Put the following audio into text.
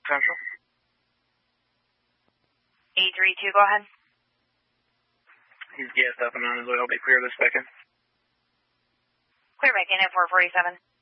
Central. 832, go ahead. He's gassed up and on his way. I'll be clear this second. Clear back in at 447.